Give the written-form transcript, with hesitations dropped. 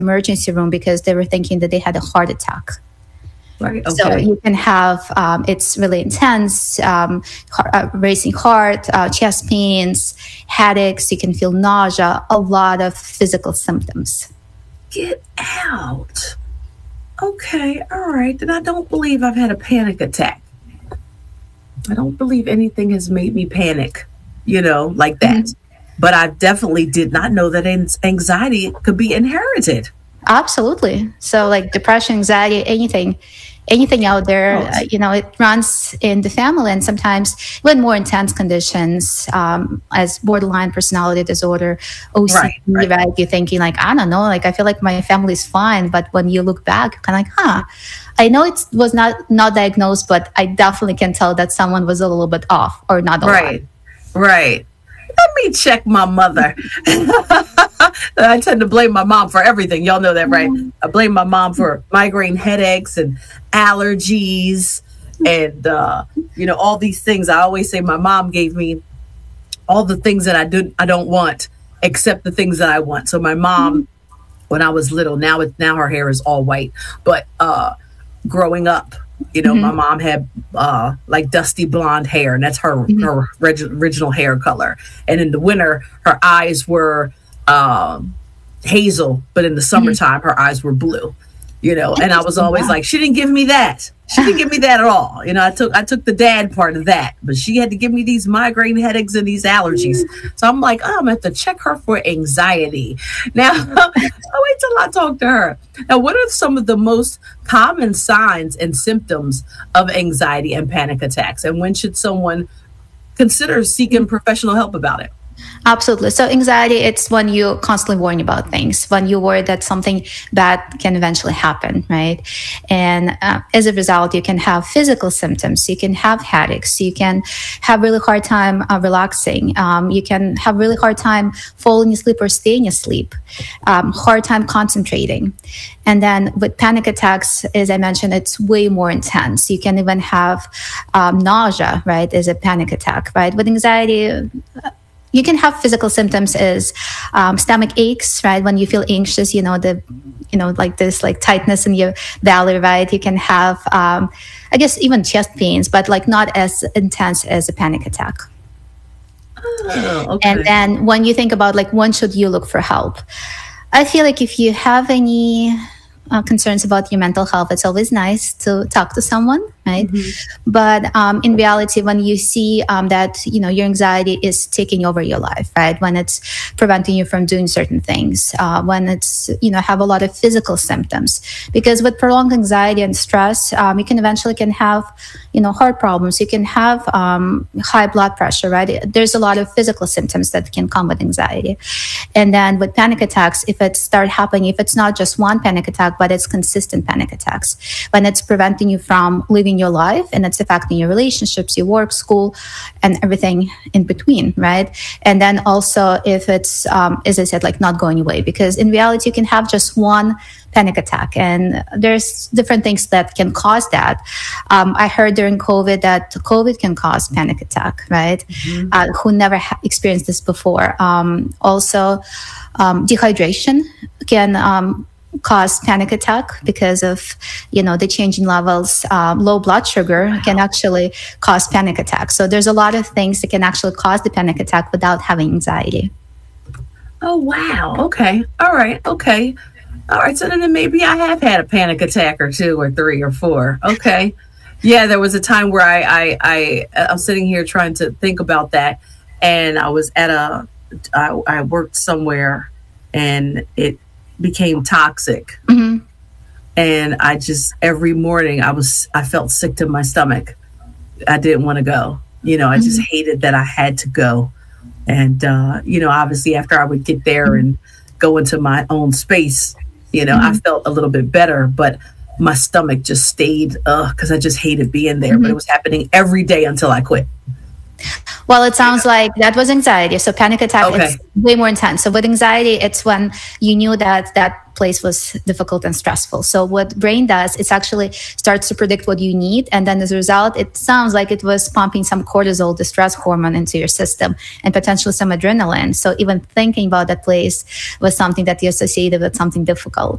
emergency room because they were thinking that they had a heart attack. Right. Okay. So you can have, it's really intense, racing heart, chest pains, headaches. You can feel nausea, a lot of physical symptoms. Get out. Okay. All right. Then I don't believe I've had a panic attack. I don't believe anything has made me panic, like that. Mm-hmm. But I definitely did not know that anxiety could be inherited. Absolutely. So like depression, anxiety, anything out there, it runs in the family, and sometimes with more intense conditions, as borderline personality disorder, OCD, right? You're thinking like, I don't know, like I feel like my family's fine, but when you look back, you're kind of like, I know it was not diagnosed, but I definitely can tell that someone was a little bit off or not alive. Right. Let me check my mother. I tend to blame my mom for everything. Y'all know that, right? I blame my mom for migraine headaches and allergies and, all these things. I always say my mom gave me all the things that I don't want, except the things that I want. So my mom, when I was little, now her hair is all white, but growing up, my mom had like dusty blonde hair, and that's her original hair color. And in the winter, her eyes were hazel, but in the summertime, her eyes were blue. And I was always like, she didn't give me that. She didn't give me that at all. I took the dad part of that, but she had to give me these migraine headaches and these allergies. So I'm like, I'm going to have to check her for anxiety. Now, I'll wait till I talk to her. Now, what are some of the most common signs and symptoms of anxiety and panic attacks? And when should someone consider seeking professional help about it? Absolutely. So anxiety, it's when you're constantly worrying about things, when you worry that something bad can eventually happen, right? And as a result, you can have physical symptoms. You can have headaches. You can have really hard time relaxing. You can have really hard time falling asleep or staying asleep, hard time concentrating. And then with panic attacks, as I mentioned, it's way more intense. You can even have nausea, right, as a panic attack, right? With anxiety, you can have physical symptoms as stomach aches, right? When you feel anxious, like this, like tightness in your belly, right? You can have, I guess, even chest pains, but like not as intense as a panic attack. Oh, okay. And then when you think about like, when should you look for help? I feel like if you have any concerns about your mental health, it's always nice to talk to someone, right? Mm-hmm. But in reality, when you see that, your anxiety is taking over your life, right? When it's preventing you from doing certain things, when it's, have a lot of physical symptoms. Because with prolonged anxiety and stress, you can eventually have, heart problems. You can have high blood pressure, right? There's a lot of physical symptoms that can come with anxiety. And then with panic attacks, if it start happening, if it's not just one panic attack, but it's consistent panic attacks, when it's preventing you from living your life and it's affecting your relationships, your work, school, and everything in between, right? And then also if it's, as I said, like not going away, because in reality, you can have just one panic attack, and there's different things that can cause that. I heard during COVID that COVID can cause panic attack, right? Mm-hmm. Who never experienced this before. Also, dehydration can cause panic attack because of, the changing levels. Low blood sugar can actually cause panic attack. So there's a lot of things that can actually cause the panic attack without having anxiety. Oh, wow. Okay. All right. Okay. All right. So then maybe I have had a panic attack or 2 or 3 or 4. Okay. Yeah. There was a time where I'm sitting here trying to think about that. And I was I worked somewhere and it became toxic. Mm-hmm. And I just, every morning I felt sick to my stomach. I didn't want to go, I just hated that I had to go. And, obviously after I would get there and go into my own space, I felt a little bit better, but my stomach just stayed, because I just hated being there, but it was happening every day until I quit. Well, it sounds like that was anxiety. So panic attack, Okay. it's way more intense. So with anxiety, it's when you knew that that place was difficult and stressful. So what brain does, it's actually starts to predict what you need. And then as a result, it sounds like it was pumping some cortisol, the stress hormone, into your system, and potentially some adrenaline. So even thinking about that place was something that you associated with something difficult.